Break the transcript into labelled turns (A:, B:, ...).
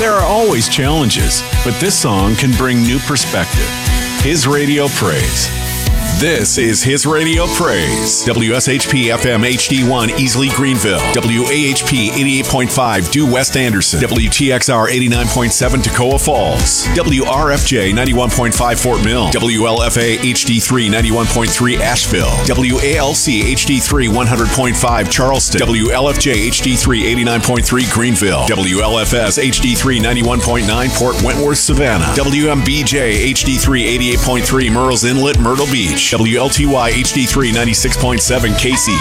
A: There are always challenges, but this song can bring new perspective. His Radio Praise. This is His Radio Praise. WSHP FM HD1 Easley Greenville. WAHP 88.5 Due West Anderson. WTXR 89.7 Toccoa Falls. WRFJ 91.5 Fort Mill. WLFA HD3 91.3 Asheville. WALC HD3 100.5 Charleston. WLFJ HD3 89.3 Greenville. WLFS HD3 91.9 Port Wentworth Savannah. WMBJ HD3 88.3 Murrells Inlet Myrtle Beach. WLTY HD3 96.7 Casey.